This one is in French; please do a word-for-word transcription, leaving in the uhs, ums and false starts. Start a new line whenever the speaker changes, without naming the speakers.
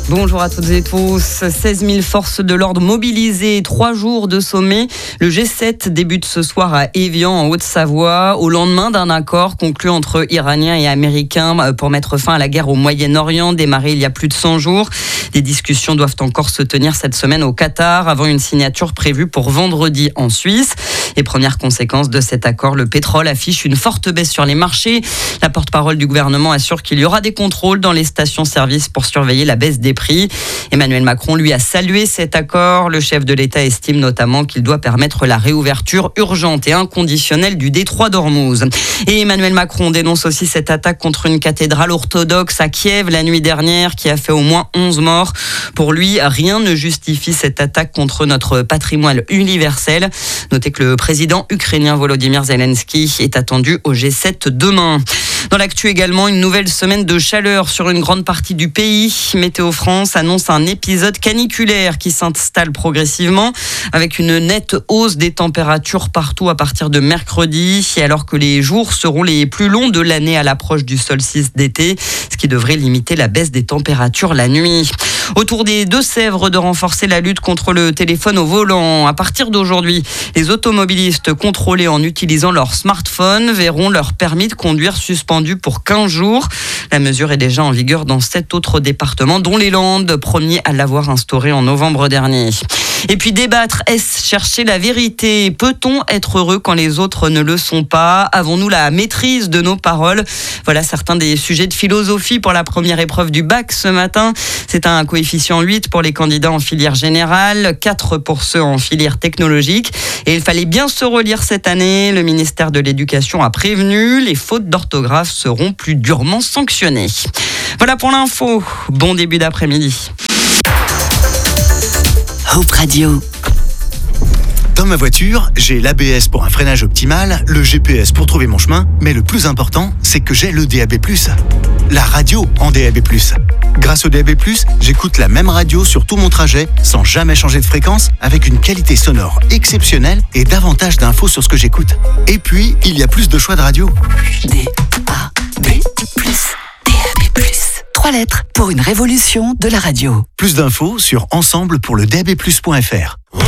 Bonjour à toutes et tous. seize mille forces de l'ordre mobilisées, trois jours de sommet. Le G sept débute ce soir à Évian, en Haute-Savoie, au lendemain d'un accord conclu entre Iraniens et Américains pour mettre fin à la guerre au Moyen-Orient, démarré il y a plus de cent jours. Des discussions doivent encore se tenir cette semaine au Qatar, avant une signature prévue pour vendredi en Suisse. Et première conséquence de cet accord, le pétrole affiche une forte baisse sur les marchés. La porte-parole du gouvernement assure qu'il y aura des contrôles dans les stations-service pour surveiller la baisse des prix. Emmanuel Macron, lui, a salué cet accord. Le chef de l'État estime notamment qu'il doit permettre la réouverture urgente et inconditionnelle du détroit d'Ormuz. Et Emmanuel Macron dénonce aussi cette attaque contre une cathédrale orthodoxe à Kiev la nuit dernière qui a fait au moins onze morts. Pour lui, rien ne justifie cette attaque contre notre patrimoine universel. Notez que le président ukrainien Volodymyr Zelensky est attendu au G sept demain. Dans l'actu également, une nouvelle semaine de chaleur sur une grande partie du pays. Météo France annonce un épisode caniculaire qui s'installe progressivement avec une nette hausse des températures partout à partir de mercredi, et alors que les jours seront les plus longs de l'année à l'approche du solstice d'été, ce qui devrait limiter la baisse des températures la nuit. Autour des Deux-Sèvres de renforcer la lutte contre le téléphone au volant. À partir d'aujourd'hui, les automobilistes contrôlés en utilisant leur smartphone verront leur permis de conduire suspendu pour quinze jours. La mesure est déjà en vigueur dans sept autres départements, dont les Landes, premier à l'avoir instauré en novembre dernier. Et puis débattre, est-ce chercher la vérité ? Peut-on être heureux quand les autres ne le sont pas ? Avons-nous la maîtrise de nos paroles ? Voilà certains des sujets de philosophie pour la première épreuve du bac ce matin. C'est un coefficient huit pour les candidats en filière générale, quatre pour ceux en filière technologique. Et il fallait bien se relire cette année. Le ministère de l'Éducation a prévenu, les fautes d'orthographe seront plus durement sanctionnées. Voilà pour l'info. Bon début d'après-midi.
Hope Radio.
Dans ma voiture, j'ai l'A B S pour un freinage optimal, le G P S pour trouver mon chemin, mais le plus important, c'est que j'ai le D A B plus. La radio en D A B plus. Grâce au D A B plus, j'écoute la même radio sur tout mon trajet, sans jamais changer de fréquence, avec une qualité sonore exceptionnelle et davantage d'infos sur ce que j'écoute. Et puis, il y a plus de choix de radio.
D A B plus. D A B plus. Trois lettres pour une révolution de la radio.
Plus d'infos sur ensemble pour le D A B plus point F R.